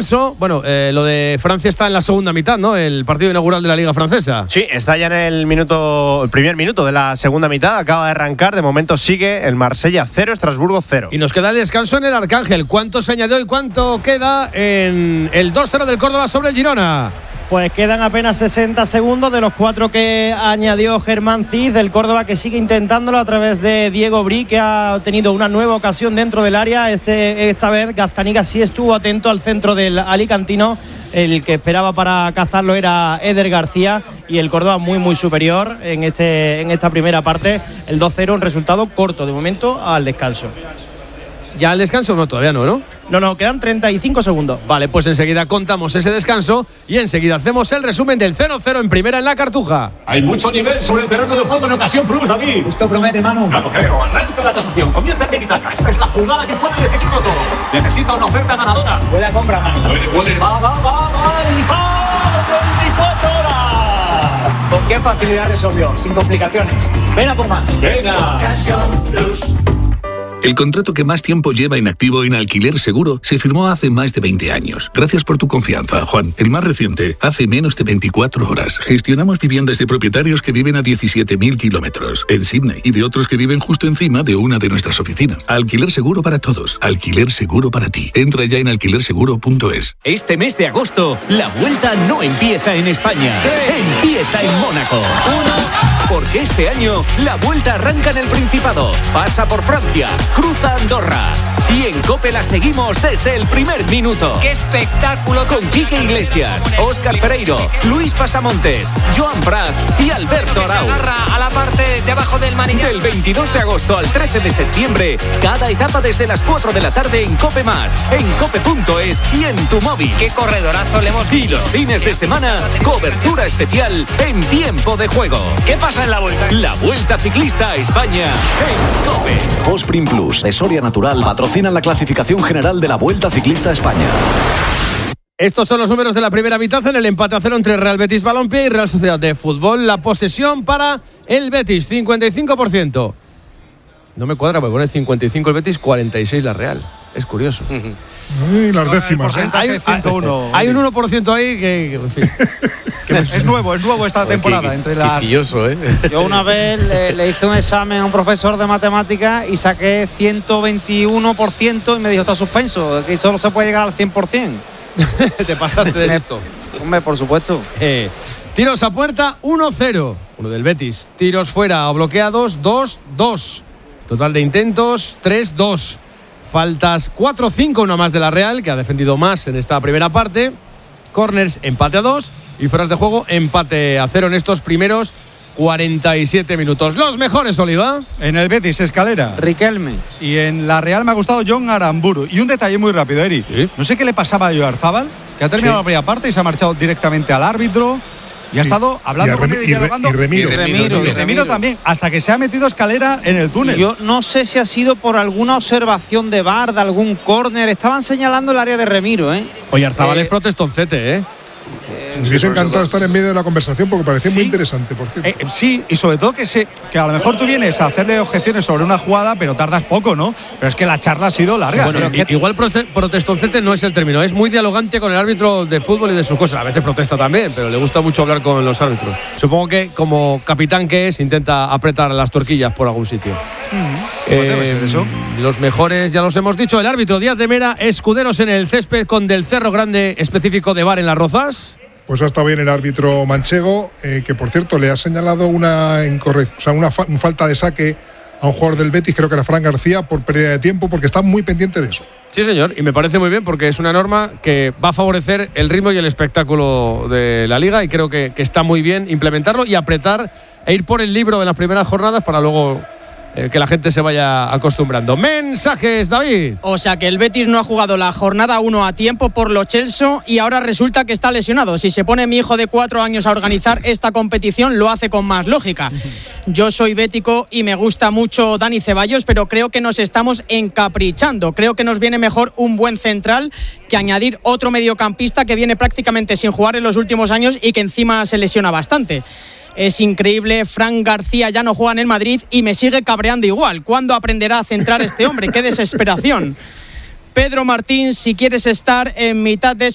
descanso. Bueno, lo de Francia está en la segunda mitad, ¿no? El partido inaugural de la Liga Francesa. Sí, está ya en el primer minuto de la segunda mitad. Acaba de arrancar. De momento sigue el Marsella 0, Estrasburgo 0. Y nos queda el descanso en el Arcángel. ¿Cuánto se añadió y cuánto queda en el 2-0 del Córdoba sobre el Girona? Pues quedan apenas 60 segundos de los 4 que añadió Germán Cid del Córdoba, que sigue intentándolo a través de Diego Bri, que ha tenido una nueva ocasión dentro del área. Esta vez Gaztaniga sí estuvo atento al centro del alicantino. El que esperaba para cazarlo era Eder García, y el Córdoba muy superior en esta primera parte. El 2-0, un resultado corto de momento al descanso. ¿Ya al descanso? No, todavía no, ¿no? No, quedan 35 segundos. Vale, pues enseguida contamos ese descanso y enseguida hacemos el resumen del 0-0 en primera en la Cartuja. Hay mucho nivel sobre el terreno de juego en ocasión plus, David. Esto promete, Manu. Ya lo creo. Arranca la tasación. Comienza el tiki-taka. Esta es la jugada que puede decidirlo todo. Necesita una oferta ganadora. Buena compra, Manu. Puede. Va. 24 horas. ¿Con qué facilidad resolvió? Sin complicaciones. Ven a por más. Venga. El contrato que más tiempo lleva inactivo en Alquiler Seguro se firmó hace más de 20 años. Gracias por tu confianza, Juan. El más reciente, hace menos de 24 horas. Gestionamos viviendas de propietarios que viven a 17.000 kilómetros en Sydney y de otros que viven justo encima de una de nuestras oficinas. Alquiler Seguro para todos. Alquiler Seguro para ti. Entra ya en alquilerseguro.es. Este mes de agosto, la vuelta no empieza en España. Empieza en Mónaco. Porque este año, la vuelta arranca en el Principado. Pasa por Francia. Cruza Andorra. Y en COPE la seguimos desde el primer minuto. ¡Qué espectáculo! Con Quique Iglesias, Óscar Pereiro, Luis Pasamontes, Joan Prat y Alberto Arau. A la parte de abajo del manillar. Del 22 de agosto al 13 de septiembre, cada etapa desde las 4 de la tarde en COPE+, en cope.es y en tu móvil. ¡Qué corredorazo le hemos Y los fines de semana, cobertura especial en tiempo de juego. ¿Qué pasa en la vuelta? La Vuelta Ciclista a España en COPE. Fosprin Plus de Soria Natural patrocinan la clasificación general de la Vuelta Ciclista a España. Estos son los números de la primera mitad en el empate a 0 entre Real Betis Balompié y Real Sociedad de Fútbol. La posesión para el Betis, 55%. No me cuadra porque pone 55 el Betis, 46 la Real. Es curioso. Las décimas. Hay 101. Hay un 1% ahí que en fin. Es nuevo esta temporada. Entre las... Quisquilloso, ¿eh? Yo una vez le hice un examen a un profesor de matemáticas y saqué 121% y me dijo, está suspenso, que solo se puede llegar al 100%. Te pasaste de esto. Hombre, por supuesto. Tiros a puerta, 1-0. Uno del Betis. Tiros fuera o bloqueados, 2-2. Total de intentos, 3-2. Faltas 4-5, una más de la Real, que ha defendido más en esta primera parte. Corners, empate a 2. Y fueras de juego, empate a 0 en estos primeros 47 minutos. Los mejores, Oliva. En el Betis, Escalera. Riquelme. Y en la Real me ha gustado John Aramburu. Y un detalle muy rápido, Eri. ¿Sí? No sé qué le pasaba a Oyarzábal, que ha terminado la primera parte y se ha marchado directamente al árbitro. Y ha estado hablando con él y dialogando. Y Remiro también, hasta que se ha metido Escalera en el túnel. Yo no sé si ha sido por alguna observación de VAR, de algún córner. Estaban señalando el área de Remiro, Oyarzábal es protestoncete, Me hubiese encantado estar en medio de la conversación porque parecía muy interesante, por cierto. Sí, y sobre todo que a lo mejor tú vienes a hacerle objeciones sobre una jugada, pero tardas poco, ¿no? Pero es que la charla ha sido larga. Bueno, igual protestoncete no es el término, es muy dialogante con el árbitro de fútbol y de sus cosas. A veces protesta también, pero le gusta mucho hablar con los árbitros. Supongo que como capitán que es, intenta apretar las torquillas por algún sitio. Debe ser eso. Los mejores ya los hemos dicho. El árbitro Díaz de Mera, Escuderos en el césped con Del Cerro Grande específico de VAR en Las Rozas. Pues ha estado bien el árbitro manchego, que por cierto le ha señalado una falta de saque a un jugador del Betis, creo que era Fran García, por pérdida de tiempo, porque está muy pendiente de eso. Sí, señor, y me parece muy bien porque es una norma que va a favorecer el ritmo y el espectáculo de la Liga y creo que está muy bien implementarlo y apretar e ir por el libro en las primeras jornadas para luego que la gente se vaya acostumbrando. Mensajes, David. O sea que el Betis no ha jugado la jornada 1 a tiempo por Lo Celso y ahora resulta que está lesionado. Si se pone mi hijo de 4 años a organizar esta competición, lo hace con más lógica. Yo soy bético y me gusta mucho Dani Ceballos, pero creo que nos estamos encaprichando. Creo que nos viene mejor un buen central que añadir otro mediocampista que viene prácticamente sin jugar en los últimos años y que encima se lesiona bastante. Es increíble, Fran García ya no juega en el Madrid y me sigue cabreando igual. ¿Cuándo aprenderá a centrar este hombre? ¡Qué desesperación! Pedro Martín, si quieres estar en mitad de